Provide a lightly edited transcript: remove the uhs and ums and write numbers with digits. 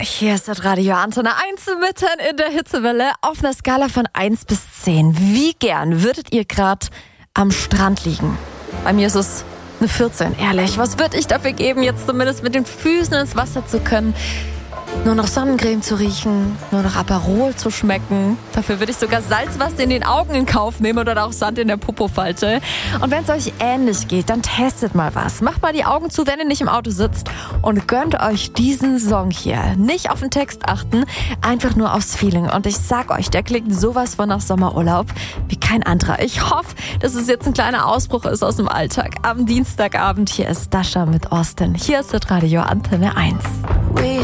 Hier ist das Radio Antenne 1 mitten in der Hitzewelle auf einer Skala von 1 bis 10. Wie gern würdet ihr gerade am Strand liegen? Bei mir ist es eine 14, ehrlich. Was würde ich dafür geben, jetzt zumindest mit den Füßen ins Wasser zu können? Nur noch Sonnencreme zu riechen, nur noch Aperol zu schmecken. Dafür würde ich sogar Salzwasser in den Augen in Kauf nehmen oder auch Sand in der Popofalte. Und wenn es euch ähnlich geht, dann testet mal was. Macht mal die Augen zu, wenn ihr nicht im Auto sitzt und gönnt euch diesen Song hier. Nicht auf den Text achten, einfach nur aufs Feeling. Und ich sag euch, der klingt sowas von nach Sommerurlaub wie kein anderer. Ich hoffe, dass es jetzt ein kleiner Ausbruch ist aus dem Alltag. Am Dienstagabend hier ist Dasha mit Austin. Hier ist das Radio Antenne 1.